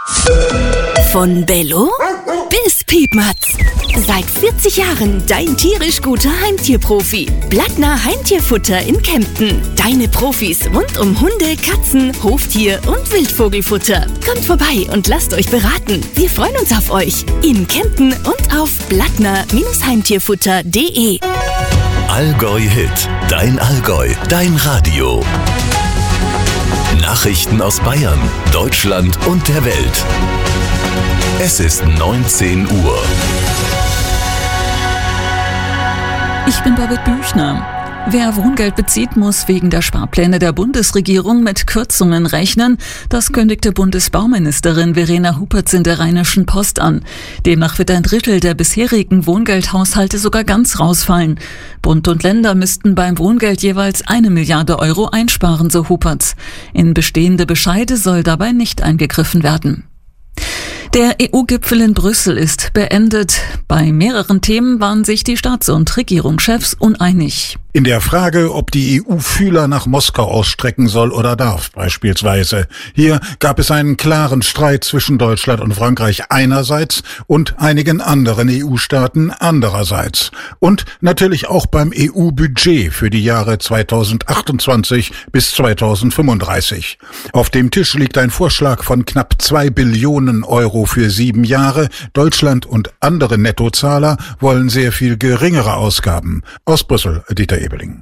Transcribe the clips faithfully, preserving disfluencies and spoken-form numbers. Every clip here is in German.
Von Bello bis Piepmatz. Seit vierzig Jahren dein tierisch guter Heimtierprofi. Blattner Heimtierfutter in Kempten. Deine Profis rund um Hunde, Katzen, Hoftier und Wildvogelfutter. Kommt vorbei und lasst euch beraten. Wir freuen uns auf euch. In Kempten und auf blattner Heimtierfutter punkt de. Allgäu Hit. Dein Allgäu. Dein Radio. Nachrichten aus Bayern, Deutschland und der Welt. Es ist neunzehn Uhr. Ich bin Babette Büchner. Wer Wohngeld bezieht, muss wegen der Sparpläne der Bundesregierung mit Kürzungen rechnen. Das kündigte Bundesbauministerin Verena Hupertz in der Rheinischen Post an. Demnach wird ein Drittel der bisherigen Wohngeldhaushalte sogar ganz rausfallen. Bund und Länder müssten beim Wohngeld jeweils eine Milliarde Euro einsparen, so Hupertz. In bestehende Bescheide soll dabei nicht eingegriffen werden. Der E U-Gipfel in Brüssel ist beendet. Bei mehreren Themen waren sich die Staats- und Regierungschefs uneinig. In der Frage, ob die E U Fühler nach Moskau ausstrecken soll oder darf, beispielsweise. Hier gab es einen klaren Streit zwischen Deutschland und Frankreich einerseits und einigen anderen E U-Staaten andererseits. Und natürlich auch beim E U-Budget für die Jahre zweitausendachtundzwanzig bis zweitausendfünfunddreißig. Auf dem Tisch liegt ein Vorschlag von knapp zwei Billionen Euro für sieben Jahre. Deutschland und andere Nettozahler wollen sehr viel geringere Ausgaben. Aus Brüssel, Dieter Ebeling.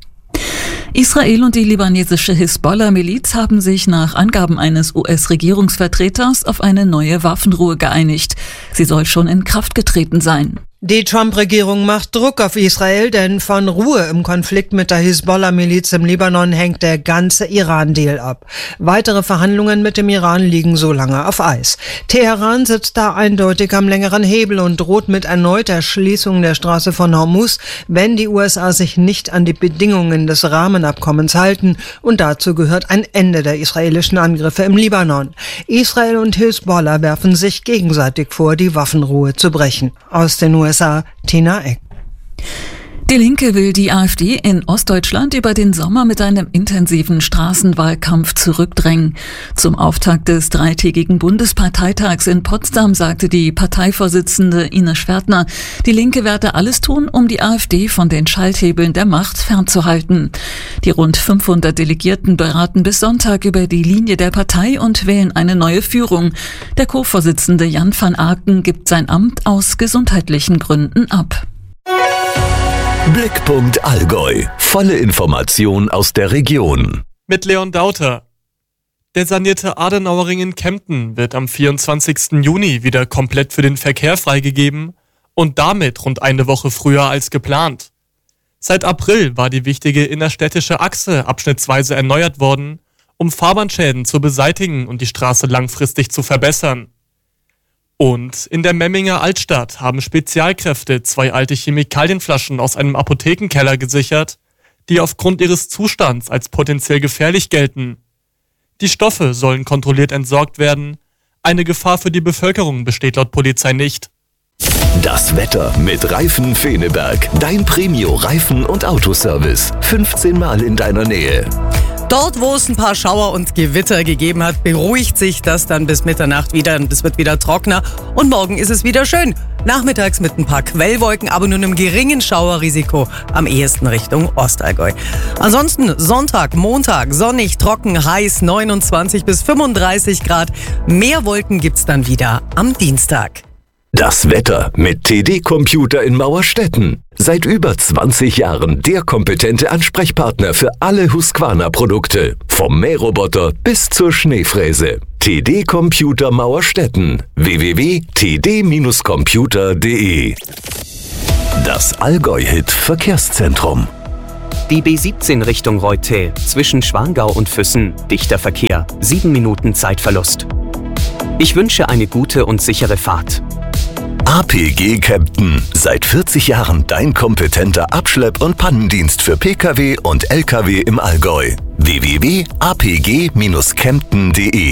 Israel und die libanesische Hisbollah-Miliz haben sich nach Angaben eines U S-Regierungsvertreters auf eine neue Waffenruhe geeinigt. Sie soll schon in Kraft getreten sein. Die Trump-Regierung macht Druck auf Israel, denn von Ruhe im Konflikt mit der Hisbollah-Miliz im Libanon hängt der ganze Iran-Deal ab. Weitere Verhandlungen mit dem Iran liegen so lange auf Eis. Teheran sitzt da eindeutig am längeren Hebel und droht mit erneuter Schließung der Straße von Hormuz, wenn die U S A sich nicht an die Bedingungen des Rahmenabkommens halten. Und dazu gehört ein Ende der israelischen Angriffe im Libanon. Israel und Hisbollah werfen sich gegenseitig vor, die Waffenruhe zu brechen. Aus den U S A, Tina Eck. Die Linke will die AfD in Ostdeutschland über den Sommer mit einem intensiven Straßenwahlkampf zurückdrängen. Zum Auftakt des dreitägigen Bundesparteitags in Potsdam sagte die Parteivorsitzende Ines Schwertner, die Linke werde alles tun, um die AfD von den Schalthebeln der Macht fernzuhalten. Die rund fünfhundert Delegierten beraten bis Sonntag über die Linie der Partei und wählen eine neue Führung. Der Co-Vorsitzende Jan van Aken gibt sein Amt aus gesundheitlichen Gründen ab. Blickpunkt Allgäu. Volle Information aus der Region. Mit Leon Dauter. Der sanierte Adenauerring in Kempten wird am vierundzwanzigsten Juni wieder komplett für den Verkehr freigegeben und damit rund eine Woche früher als geplant. Seit April war die wichtige innerstädtische Achse abschnittsweise erneuert worden, um Fahrbahnschäden zu beseitigen und die Straße langfristig zu verbessern. Und in der Memminger Altstadt haben Spezialkräfte zwei alte Chemikalienflaschen aus einem Apothekenkeller gesichert, die aufgrund ihres Zustands als potenziell gefährlich gelten. Die Stoffe sollen kontrolliert entsorgt werden. Eine Gefahr für die Bevölkerung besteht laut Polizei nicht. Das Wetter mit Reifen Feneberg. Dein Premio-Reifen- und Autoservice. fünfzehn Mal in deiner Nähe. Dort, wo es ein paar Schauer und Gewitter gegeben hat, beruhigt sich das dann bis Mitternacht wieder und es wird wieder trockener und morgen ist es wieder schön. Nachmittags mit ein paar Quellwolken, aber nur einem geringen Schauerrisiko, am ehesten Richtung Ostallgäu. Ansonsten Sonntag, Montag, sonnig, trocken, heiß, neunundzwanzig bis fünfunddreißig Grad. Mehr Wolken gibt's dann wieder am Dienstag. Das Wetter mit T D Computer in Mauerstetten. Seit über zwanzig Jahren der kompetente Ansprechpartner für alle Husqvarna-Produkte. Vom Mähroboter bis zur Schneefräse. T D Computer Mauerstetten. w w w punkt t d computer punkt de. Das Allgäu-Hit Verkehrszentrum. Die B siebzehn Richtung Reutte, zwischen Schwangau und Füssen, dichter Verkehr, sieben Minuten Zeitverlust. Ich wünsche eine gute und sichere Fahrt. A P G Kempten. Seit vierzig Jahren dein kompetenter Abschlepp- und Pannendienst für Pkw und Lkw im Allgäu. w w w punkt a p g dash kempten punkt de